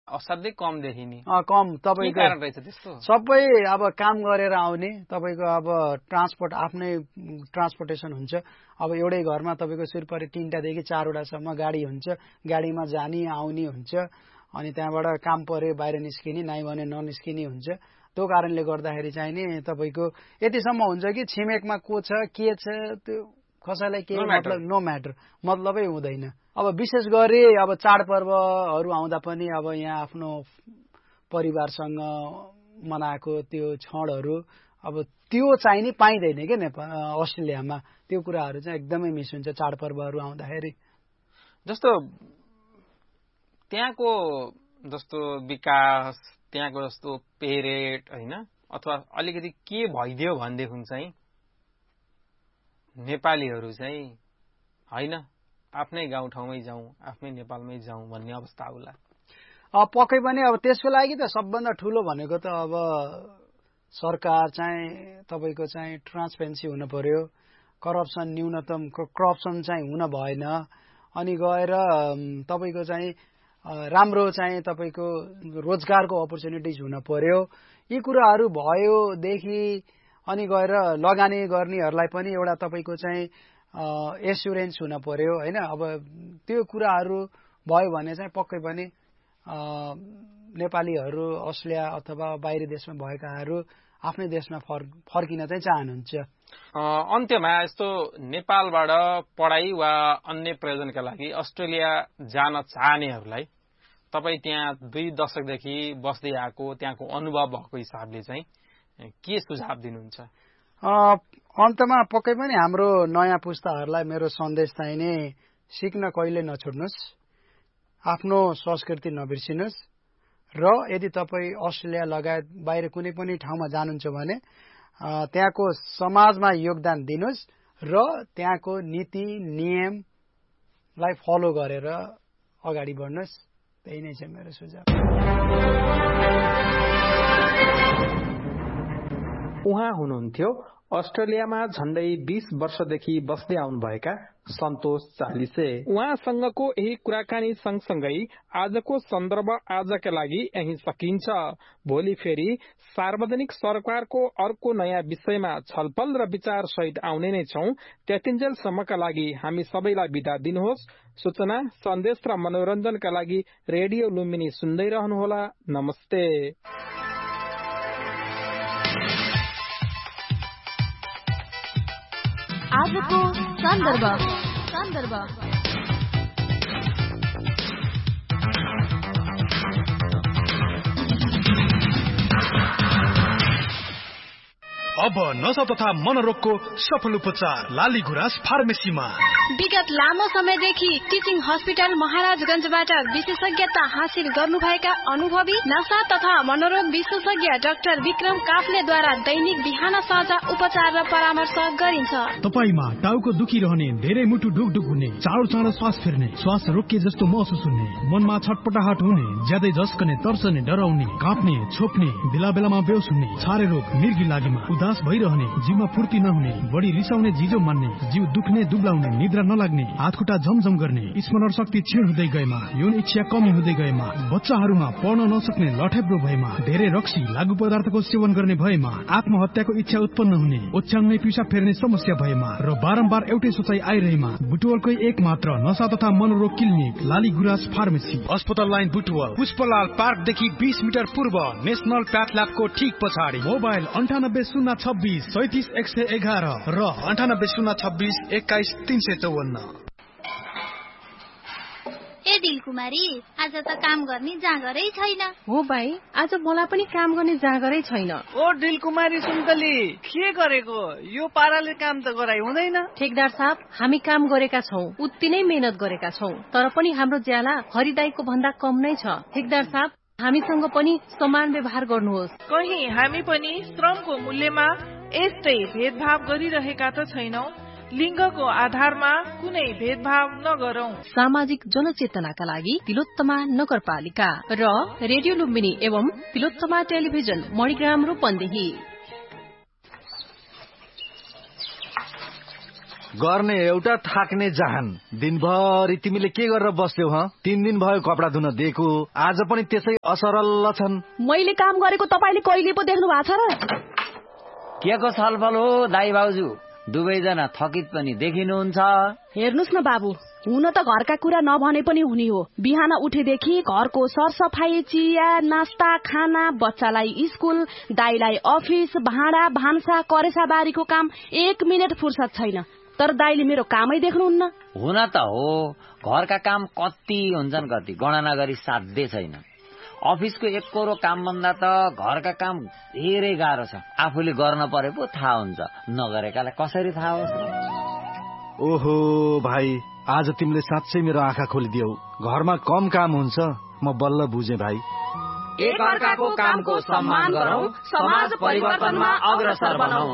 असाध्यै कम देखिने कम तपाईको कारण रहेछ त्यस्तो सबै अब काम गरेर आउने तपाईको अब ट्रान्सपोर्ट आफ्नै ट्रान्सपोर्टेसन हुन्छ अब एउटै घरमा तपाईको सिरपरि 3टा देखि 4वटा सम्म गाडी हुन्छ गाडीमा जानी आउने हुन्छ अनि त्यहाँबाट काम परे बाहिर निस्किने नाइ भने ननिस्किने हुन्छ त्यो कारणले गर्दाखेरि चाहिँ नि तपाईको यतिसम्म हुन्छ कि छिमेकमा को छ के छ त्यो कसैलाई के मतलब नो म्याटर मतलबै हुँदैन अब विशेष गरी अब चाडपर्वहरू आउँदा पनि अब यहाँ आफ्नो परिवारसँग मनाएको त्यो क्षणहरू अब त्यो चाहिँ नि पाइँदैन के नेपाल अस्ट्रेलियामा त्यो कुराहरू चाहिँ एकदमै मिस हुन्छ चाडपर्वहरू आउँदाखेरि जस्तो त्यहाँको जस्तो विकास त्यहाँको जस्तो पेरेट हैन अथवा अलिकति के भइदियो भनेदेखि चाहिँ नेपालीहरू चाहिँ हैन आफ्नै गाउँठाउँमै जाउँ आफ्नै नेपालमै जाउँ भन्ने अवस्था आउला पक्कै पनि अब त्यसको लागि त सबभन्दा ठूलो भनेको त अब सरकार चाहिँ तपाईको चाहिँ ट्रान्सपेरेन्सी हुन पर्यो करप्सन न्यूनतम करप्सन चाहिँ हुन भएन अनि गएर तपाईको चाहिँ राम्रो चाहिँ तपाईको रोजगारको अपर्च्युनिटिज हुन पर्यो यी कुराहरू भयो देखि अनि गएर लगानी गर्नेहरूलाई पनि एउटा तपाईको चाहिँ एस्युरेन्स हुन पर्यो हैन अब त्यो कुराहरू भयो भने चाहिँ पक्कै पनि नेपालीहरू अस्ट्रेलिया अथवा बाहिरी देशमा भएकाहरू आफ्नै देशमा फर्किन चाहिँ चाहनुहुन्छ अन्त्यमा यस्तो नेपालबाट पढाइ वा अन्य प्रयोजनका लागि अस्ट्रेलिया जान चाहनेहरूलाई तपाई त्यहाँ 2 दशकदेखि बस्दै आएको त्यहाँको अनुभव भएको हिसाबले चाहिँ के सुझाव दिनुहुन्छ अन्तमा पक्कै पनि हाम्रो नयाँ पुस्ताहरूलाई मेरो सन्देश चाहिँ नि सिक्न कहिले नछोड्नुस् आफ्नो संस्कृति नबिर्सिनुस् र यदि तपाई अस्ट्रेलिया लगायत बाहिर कुनै पनि ठाउँमा जानुहुन्छ भने त्यहाँको समाजमा योगदान दिनुस् र त्यहाँको नीति नियमलाई फलो गरेर अगाडि बढ्नुस् त्यही नै छ मेरो सुझाव उहाँ हुनुहुन्थ्यो अस्ट्रेलियामा झण्डै 20 वर्षदेखि बस्दै आउनुभएका सन्तोष चालिसे उहाँसँगको यही कुराकानी सँगसँगै आजको सन्दर्भ आजका लागि यही सकिन्छ भोलि फेरि सार्वजनिक सरकारको अर्को नयाँ विषयमा छलफल र विचार सहित आउने नै छौं त्यतिन्जेलसम्मका लागि हामी सबैलाई बिदा दिनुहोस् सूचना सन्देश र मनोरञ्जनका लागि रेडियो लुम्बिनी सुन्दै रहनुहोला नमस्ते आजको सन्दर्भ अब नशा तथा मनोरोगको सफल उपचार लाली गुराँस फार्मेसीमा विगत लामो समयदेखि टिचिङ हस्पिटल महाराजगंजबाट विशेषज्ञता हासिल गर्नुभएका अनुभवी नशा तथा मनोरोग विशेषज्ञ डाक्टर विक्रम काफ्लेद्वारा दैनिक बिहान साँझ उपचार र परामर्श गरिन्छ तपाईमा टाउको दुखिरहने धेरै मुटु ढुकढुक हुने चाँडो श्वास फेर्ने श्वास रोकिए जस्तो महसुस हुने मनमा छटपटाहट हुने ज्यादै झस्कने तर्सने डराउने काँप्ने छोप्ने बेला बेलामा बेहोस हुने छारे रोग मिर्गी लागेमा उदास भइरहने जिउमा फुर्ती नहुने बढी रिसाउने जिजो मान्ने जिउ दुख्ने दुब्लाउने निद्रा नलाग्ने हातखुट्टा झमझम गर्ने स्मरण शक्ति क्षीण हुँदै गएमा यौन इच्छा कमी हुँदै गएमा बच्चाहरूमा पढ्न नसक्ने लठेब्रो भएमा धेरै रक्सी लागू पदार्थको सेवन गर्ने भएमा आत्महत्याको इच्छा उत्पन्न हुने ओछ्याङ्नै पिसाब फेर्ने समस्या भएमा र बारम्बार एउटै सोचाइ आइरहेमा बुटवलकै एक मात्र नशा तथा मनोरोग क्लिनिक लाली गुराँस फार्मेसी अस्पताल लाइन बुटवल पुष्पलाल पार्कदेखि 20 मिटर पूर्व नेशनल प्याथल्याबको ठीक पछाडि मोबाइल 9806376111 र 9806219354 ए दिलकुमारी आज त काम गर्ने जाँगरै छैन हो भाइ आज मलाई पनि काम गर्ने जाँगरै छैन ओ दिलकुमारी सुन्तली के गरेको यो पाराले काम त गराइ हुँदैन ठेकदार साहब हामी काम गरेका छौं उति नै मेहनत गरेका छौं तर पनि हाम्रो ज्याला हरिदाईको भन्दा कम नै छ ठेकदार साहब हामीसँग पनि समान व्यवहार गर्नुहोस् कहीं हामी पनि श्रमको मूल्यमा यस्तै भेदभाव गरिरहेका त छैनौं लिङ्गको आधारमा कुनै भेदभाव नगरौं सामाजिक जनचेतनाका लागि तिलोत्तमा नगरपालिका र रेडियो लुम्बिनी एवं तिलोत्तमा टेलिभिजन मणिग्राम रूपन्देही गर्ने एउटा थाक्ने जहान। दिनभरि तिमीले के गरेर बस्यौ ह? 3 दिन भयो कपडा धुन दिएको, आज पनि त्यसै असरल छन्। मैले काम गरेको तपाईले कहिले पो देख्नु भएको छ र? के को छलफल हो दाइ भाउजू? दुवैजना थकित पनि देखिनुहुन्छ। हेर्नुस् न बाबु, हुन त घरका कुरा नभने पनि हुने हो। बिहान उठेदेखि घरको सरसफाई, चिया, नास्ता, खाना, बच्चालाई स्कुल, दाइलाई अफिस, भाँडा भान्सा, करेसा बारीको काम, 1 मिनेट फुर्सद छैन। तर दाइले मेरो कामै देख्नुहुन्न। हुन त हो, घरका काम कति हुन्छन् कति गणना गरी साध्य छैन। अफिसको एक कोरो काम भन्दा त घरका काम धेरै गाह्रो छ। आफूले गर्न परे पो थाहा हुन्छ, नगरेकालाई कसरी थाहा होस्? ओहो भाइ, आज तिमीले साँच्चै मेरो आँखा खोलिदियौ। घरमा कम काम हुन्छ, म बल्ल बुझे भाइ। एक अर्काको कामको सम्मान गरौँ, समाज परिवर्तनमा अग्रसर बनाऊ।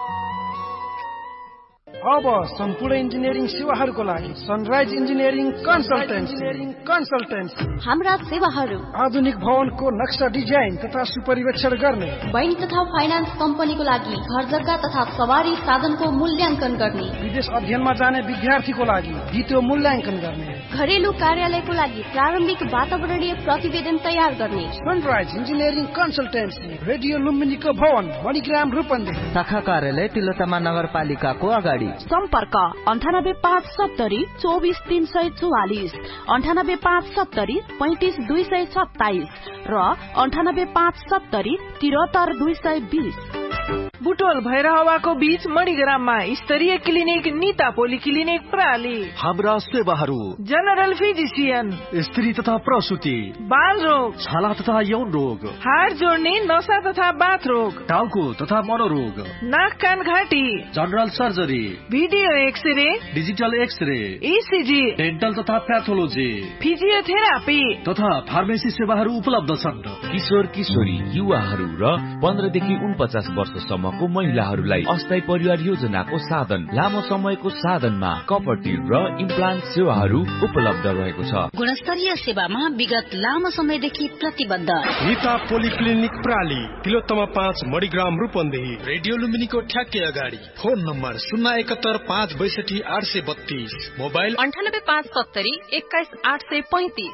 अब सम्पूर्ण इन्जिनियरिङ सेवाहरूको लागि सनराइज इन्जिनियरिङ कन्सल्टेन्सी। हाम्रा सेवाहरू आधुनिक भवनको नक्सा डिजाइन तथा सुपरिवेक्षण गर्ने, बैंक तथा फाइनान्स कम्पनीको लागि घर जग्गा तथा सवारी साधनको मूल्याङ्कन गर्ने, विदेश अध्ययनमा जाने विद्यार्थीको लागि द्वितीय मूल्याङ्कन गर्ने, घरेलु कार्यालयको लागि प्रारम्भिक वातावरणीय प्रतिवेदन तयार गर्ने। सनराइज इन्जिनियरिङ कन्सल्टेन्सी, रेडियो लुम्बिनीको भवन, मणिग्राम रूपन्देही। शाखा कार्यालय तिलोत्तमा नगरपालिकाको अगाडि। सम्पर्क 9857 24344, 9857 35227 र 9857 73220। बुटोल भैरहवाको बीच मणिग्राममा स्तरीय क्लिनिक निता पोलिक्लिनिक प्राली। हाम्रा सेवाहरू जनरल फिजिशियन, स्त्री तथा प्रसुति, बाल रोग, छाला तथा यौन रोग, हाड जोड्ने, नसा तथा बाथ रोग, टाउको तथा मनोरोग, नाक कान घाँटी, general surgery, video x-ray, digital x-ray, ECG, dental तथा प्याथोलोजी, फिजियोथेरापी तथा फार्मेसी सेवाहरू उपलब्ध छन्। किशोर किशोरी, युवाहरू र 15 देखि 49 वर्षसम्मको महिलाहरूलाई अस्थायी परिवार योजनाको साधन, लामो समयको साधनमा कपटी र इम्प्लान्ट सेवाहरू उपलब्ध रहेको छ। गुणस्तरीय सेवामा विगत लामो समयदेखि प्रतिबद्ध। निता पोलिक्लिनिक प्राली, तिलोत्तमा 5 मणिग्राम रूपन्देही, रेडियो लुम्बिनीको ठ्याक्कै अगाडि। Phone number 071 562 832, mobile 98 570 21 835।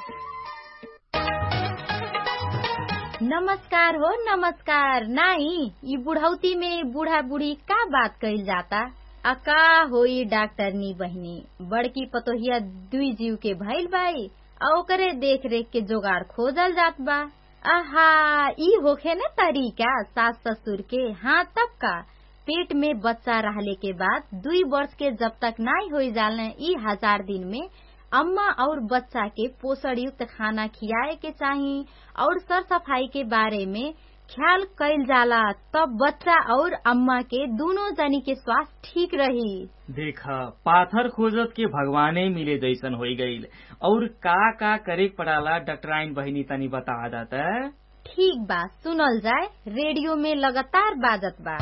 नमस्कार हो नमस्कार। नाई ये बुढ़ौती में बूढ़ा बूढ़ी का बात कही जाता। अका होई डॉक्टरनी बहनी, बड़की पतोहिया 2 जीव के भइल बाई, ओकरे देख रेख के जोगाड़ खोजल जात बा। आहा, ई होखे न तरीका सास ससुर के। हाँ तब का पेट में बच्चा रहले के बाद 2 वर्ष के जब तक नाई हो जालने, ई 1000 दिन में अम्मा और बच्चा के पोषण युक्त खाना खियाए के चाहिए और सर सफाई के बारे में ख्याल कैल जाला, तब बच्चा और अम्मा के दोनों जनी के स्वास्थ्य ठीक रही। देखा पाथर खोजत के भगवाने मिले जैसन हो गई। और का करे पड़ाला डॉक्टराइन बहनी तनी बता दाता। ठीक बा, सुनल जाए, रेडियो में लगातार बाजत बा।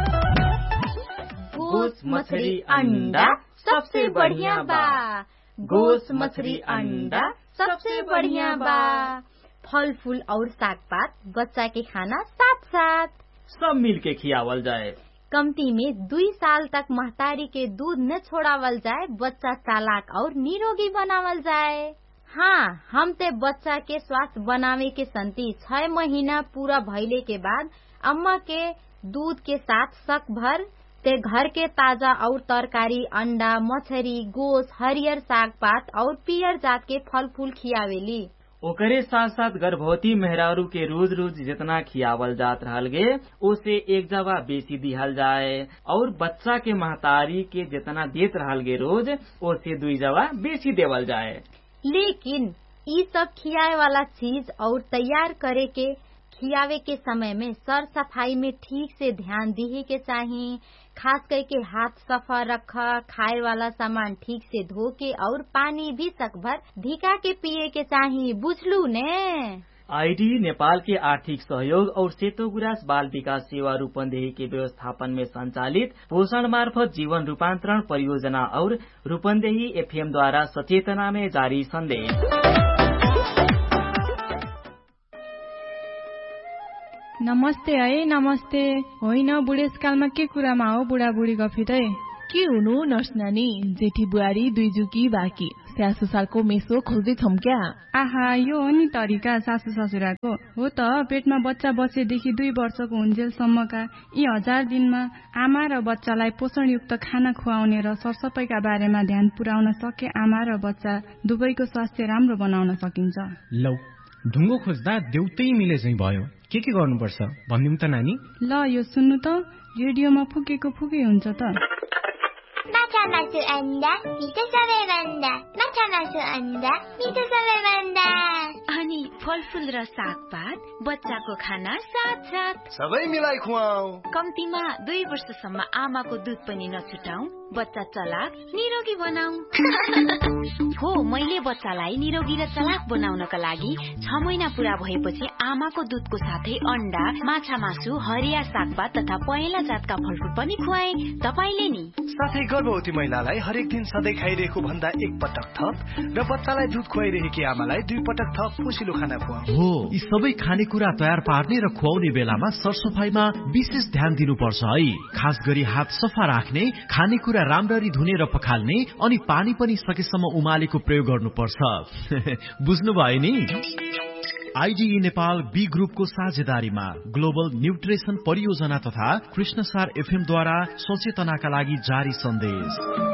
गोस मछली अंडा सबसे बढ़िया बा, गोस मछली अंडा सबसे बढ़िया बा। फल फूल और साग पात, बच्चा के खाना साथ साथ सब मिल के खियावल जाए। कमती में 2 साल तक महतारी के दूध न छोड़ावल जाए, बच्चा चालाक और निरोगी बनावल जाए। हाँ, हम ते बच्चा के स्वास्थ्य बनावे के संति 6 महीना पूरा भइले के बाद अम्मा के दूध के साथ शक भर ते घर के ताजा और तरकारी, अंडा, मछली, गोस, हरियर साग पात और पियर जात के फल फूल खियावेली। ओकरे साथ साथ गर्भवती मेहरारू के रोज रोज जितना खियावल जात रहल गे उसे 1 जवा बेसी दिहल जाए, और बच्चा के महतारी के जितना देत रहल गे रोज उसे 2 जवा बेसी देवल जाए। लेकिन ये सब खियाए वाला चीज और तैयार करे के खियावे के समय में सर सफाई में ठीक से ध्यान दिए के चाहिए। खास करके हाथ सफा रखा, खाए वाला सामान ठीक से धो के और पानी भी सकभर धिका के पिए के चाहिए, बुझलू ने। आईडी नेपाल के आर्थिक सहयोग और सेतो गुराँस बाल विकास सेवा रूपन्देही के व्यवस्थापन में संचालित पोषण मार्फत जीवन रूपांतरण परियोजना और रूपन्देही एफएम द्वारा सचेतना में जारी संदेश। नमस्ते है, नमस्ते होइन। बुढेसकालमा के कुरामा हो बुढाबुढी गफित है। के हुनु नर्स नानी, जेठी बुहारी दुई जुकी बाँकी स्याहार सुसारको मेसो खोज्दैछौँ क्या? आहा, यो हो नि तरिका सासू ससुराको। हो त, पेटमा बच्चा बसेदेखि 2 वर्षको हुन्जेलसम्मका यी 1000 दिनमा आमा र बच्चालाई पोषणयुक्त खाना खुवाउने र सरसफाइका बारेमा ध्यान पुर्याउन सके आमा र बच्चा दुवैको स्वास्थ्य राम्रो बनाउन सकिन्छ। लौ, ढुङ्गो खोज्दा देउतै मिले चाहिँ भयो। के गर्नुपर्छ भनिदिउँ त नानी? ल, यो सुन्नु त, रेडियोमा फुकेको फुकै हुन्छ त। माछा मासु अन्डा मिठो सबैभन्दा, माछा मासु अन्डा मिठो सबैभन्दा। अनि फलफुल र सागपात, बच्चाको खाना साथ सबै मिलाई खुवाऊ। कम्तीमा 2 वर्षसम्म आमाको दुध पनि नछुटाऊ, बच्चा चलाक निरोगी बनाऊ। हो, मैले बच्चालाई निरोगी र चलाक बनाउनका लागि 6 महिना पूरा भएपछि आमाको दुधको साथै अन्डा, माछा मासु, हरिया सागपात तथा पहेँला जातका फलफुल पनि खुवाए। तपाईले नि? साथै गर्भवती महिलालाई हरेक दिन सधैँ खाइरहेको भन्दा 1 पटक थप र बच्चालाई दुध खुवाइरहेकी आमालाई 2 पटक थप पोषिलो खाना खुवाऊ। हो, यी सबै खानेकुरा तयार पार्ने र खुवाउने बेलामा सरसफाइमा विशेष ध्यान दिनुपर्छ है। खास गरी हात सफा राख्ने, खानेकुरा राम्ररी धुने र पखाल्ने, अनि पानी पनि सकेसम्म उमालेको प्रयोग गर्नुपर्छ। बुझ्नुभयो नि? आइडिई नेपाल बी ग्रुपको साझेदारीमा ग्लोबल न्युट्रिसन परियोजना तथा कृष्णसार एफएम द्वारा सचेतनाका लागि जारी सन्देश।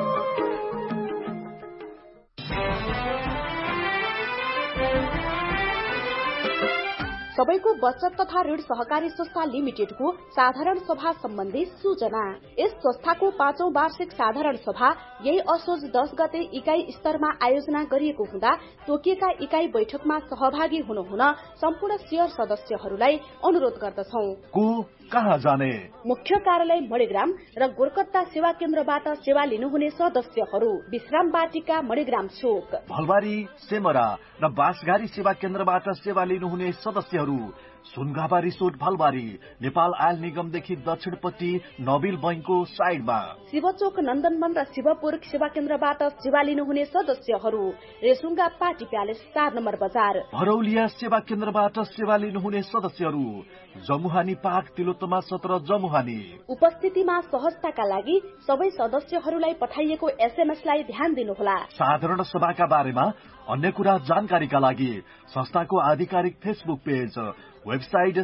सबैको बचत तथा ऋण सहकारी संस्था लिमिटेडको साधारण सभा सम्बन्धी सूचना। यस संस्थाको 5औं वार्षिक साधारण सभा यही असोज 10 गते इकाई स्तरमा आयोजना गरिएको हुँदा तोकिएका इकाई बैठकमा सहभागी हुनुहुन सम्पूर्ण शेयर सदस्यहरूलाई अनुरोध गर्दछौं। कहाँ जाने? मुख्य कार्यालय मणिग्राम र गोरकत्ता सेवा केन्द्रबाट सेवा लिनुहुने सदस्यहरू विश्राम बाटिका मणिग्राम चोक, भलबारी, सेमरा र बासगारी सेवा केन्द्रबाट सेवा लिनुहुने सदस्यहरू सुनगाबा रिसोर्ट भलबारी, नेपाल आयल निगमदेखि दक्षिणपट्टि नबिल बैंकको साइडमा, शिवचोक नन्दनवन र शिवपुर सेवा केन्द्रबाट सेवा लिनुहुने सदस्यहरू रेसुङ्गा पार्टी प्यालेस 4 नम्बर बजार, भरौलिया सेवा केन्द्रबाट सेवा लिनुहुने सदस्यहरू जमुहानी पार्क तिलोत्तमा 17 जमुहानी। उपस्थितिमा सहजताका लागि सबै सदस्यहरूलाई पठाइएको एसएमएसलाई ध्यान दिनुहोला। साधारण सभाका बारेमा अन्य कुरा जानकारीका लागि संस्थाको आधिकारिक फेसबुक पेज, वेबसाइट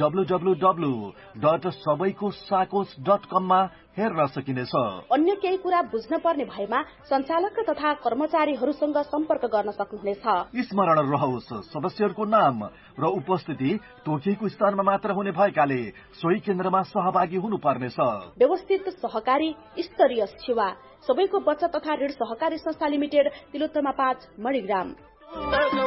www.sabaikosakos.com मा हेर्न सकिनेछ। अन्य केही कुरा बुझ्न पर्ने भएमा सञ्चालक तथा कर्मचारीहरूसँग सम्पर्क गर्न सक्नुहुनेछ। स्मरण रहोस्, सदस्यहरूको नाम र उपस्थिति तोकिएको स्थानमा मात्र हुने भएकाले सोही केन्द्रमा सहभागी हुनुपर्नेछ। व्यवस्थित सहकारी स्तरीय सेवा सबैको बचत तथा ऋण सहकारी संस्था लिमिटेड, तिलोत्तमा 5 मणिग्राम।